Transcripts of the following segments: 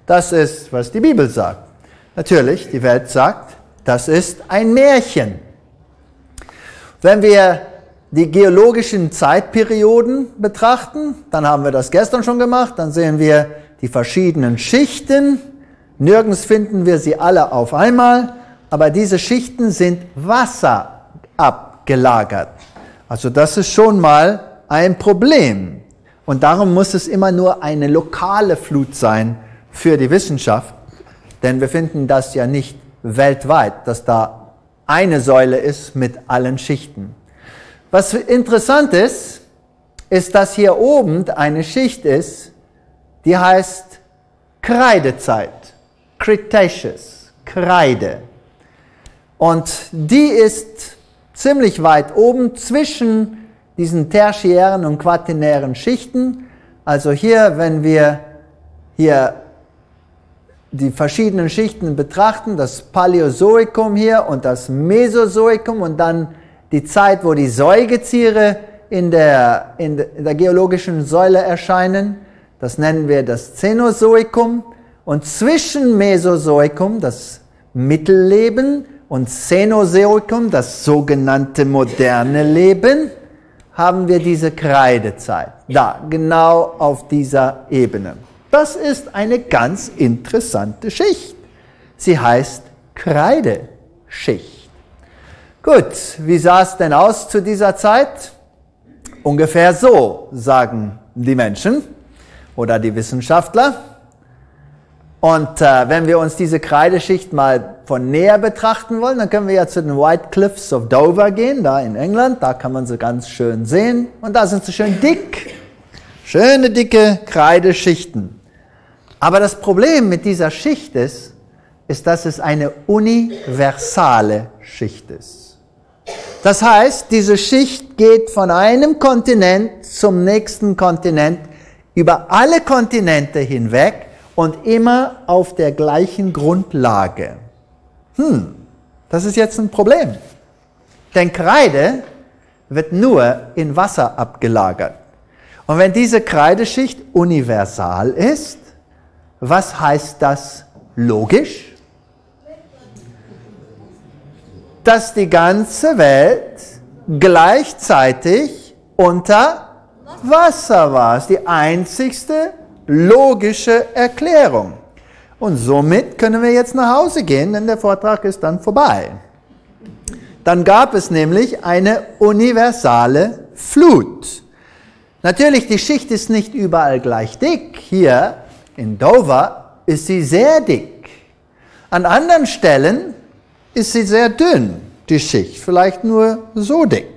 das ist, was die Bibel sagt. Natürlich, die Welt sagt, das ist ein Märchen. Wenn wir die geologischen Zeitperioden betrachten, dann haben wir das gestern schon gemacht, dann sehen wir die verschiedenen Schichten. Nirgends finden wir sie alle auf einmal, aber diese Schichten sind wasserabgelagert. Also das ist schon mal ein Problem. Und darum muss es immer nur eine lokale Flut sein für die Wissenschaft, denn wir finden das ja nicht weltweit, dass da eine Säule ist mit allen Schichten. Was interessant ist, ist, dass hier oben eine Schicht ist, die heißt Kreidezeit, Cretaceous, Kreide. Und die ist ziemlich weit oben zwischen diesen tertiären und quaternären Schichten. Also hier, wenn wir hier die verschiedenen Schichten betrachten, das Paläozoikum hier und das Mesozoikum und dann die Zeit, wo die Säugetiere in der geologischen Säule erscheinen, das nennen wir das Cenozoikum. Und zwischen Mesozoikum, das Mittelleben, und Cenozoikum, das sogenannte moderne Leben, haben wir diese Kreidezeit. Da, genau auf dieser Ebene. Das ist eine ganz interessante Schicht. Sie heißt Kreideschicht. Gut, wie sah es denn aus zu dieser Zeit? Ungefähr so, sagen die Menschen oder die Wissenschaftler. Und wenn wir uns diese Kreideschicht mal von näher betrachten wollen, dann können wir ja zu den White Cliffs of Dover gehen, da in England. Da kann man sie ganz schön sehen. Und da sind sie schön dick. Schöne, dicke Kreideschichten. Aber das Problem mit dieser Schicht ist, dass es eine universale Schicht ist. Das heißt, diese Schicht geht von einem Kontinent zum nächsten Kontinent, über alle Kontinente hinweg und immer auf der gleichen Grundlage. Das ist jetzt ein Problem. Denn Kreide wird nur in Wasser abgelagert. Und wenn diese Kreideschicht universal ist, was heißt das logisch? Dass die ganze Welt gleichzeitig unter Wasser war. Das ist die einzigste logische Erklärung. Und somit können wir jetzt nach Hause gehen, denn der Vortrag ist dann vorbei. Dann gab es nämlich eine universale Flut. Natürlich, die Schicht ist nicht überall gleich dick. Hier in Dover ist sie sehr dick. An anderen Stellen ist sie sehr dünn, die Schicht, vielleicht nur so dick.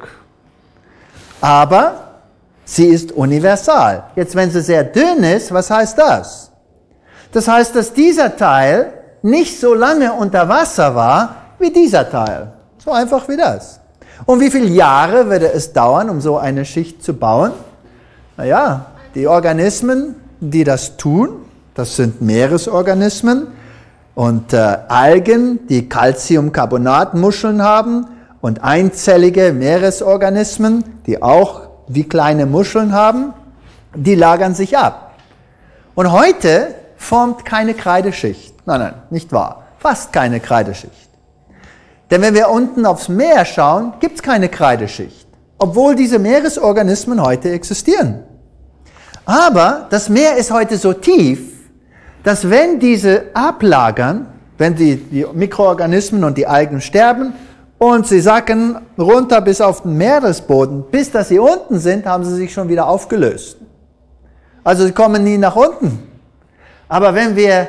Aber sie ist universal. Jetzt, wenn sie sehr dünn ist, was heißt das? Das heißt, dass dieser Teil nicht so lange unter Wasser war wie dieser Teil. So einfach wie das. Und wie viele Jahre würde es dauern, um so eine Schicht zu bauen? Naja, die Organismen, die das tun, das sind Meeresorganismen und Algen, die Calciumcarbonatmuscheln haben und einzellige Meeresorganismen, die auch wie kleine Muscheln haben, die lagern sich ab. Und heute formt keine Kreideschicht. Nein, nicht wahr. Fast keine Kreideschicht. Denn wenn wir unten aufs Meer schauen, gibt es keine Kreideschicht. Obwohl diese Meeresorganismen heute existieren. Aber das Meer ist heute so tief, dass wenn diese ablagern, wenn die Mikroorganismen und die Algen sterben, und sie sacken runter bis auf den Meeresboden. Bis dass sie unten sind, haben sie sich schon wieder aufgelöst. Also sie kommen nie nach unten. Aber wenn wir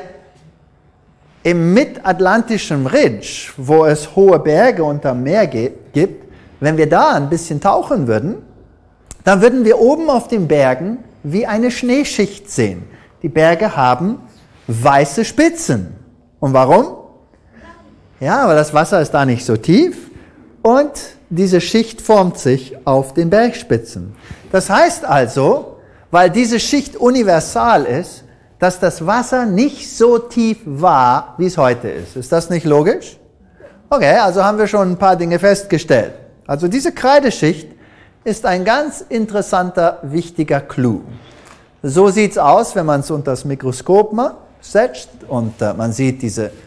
im mitatlantischen Ridge, wo es hohe Berge unterm Meer gibt, wenn wir da ein bisschen tauchen würden, dann würden wir oben auf den Bergen wie eine Schneeschicht sehen. Die Berge haben weiße Spitzen. Und warum? Ja, weil das Wasser ist da nicht so tief und diese Schicht formt sich auf den Bergspitzen. Das heißt also, weil diese Schicht universal ist, dass das Wasser nicht so tief war, wie es heute ist. Ist das nicht logisch? Okay, also haben wir schon ein paar Dinge festgestellt. Also diese Kreideschicht ist ein ganz interessanter, wichtiger Clou. So sieht es aus, wenn man es unter das Mikroskop setzt und man sieht diese